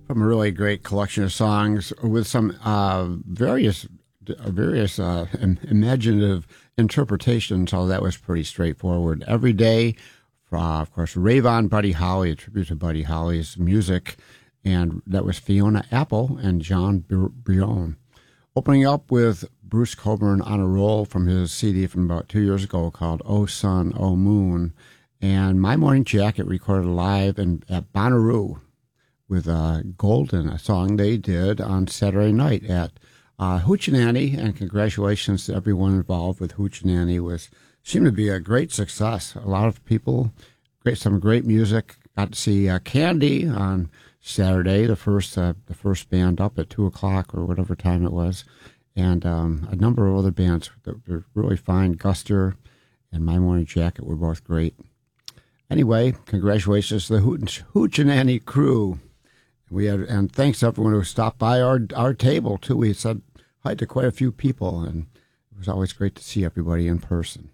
from a really great collection of songs with some various imaginative interpretations. So that was pretty straightforward. Every day, of course, Rave On Buddy Holly, a tribute to Buddy Holly's music, and that was Fiona Apple and John Brion. Opening up with Bruce Cockburn on a Roll from his CD from about 2 years ago called Oh Sun, Oh Moon, and My Morning Jacket recorded live at Bonnaroo with Golden, a song they did on Saturday night at Hoochie and congratulations to everyone involved with Hoochie. Seemed to be a great success. A lot of people, some great music. Got to see Candy on Saturday, the first band up at 2:00 or whatever time it was, and a number of other bands that were really fine. Guster and My Morning Jacket were both great. Anyway, congratulations to the Hoochie crew. And thanks to everyone who stopped by our table too. We said hi to quite a few people, and it was always great to see everybody in person.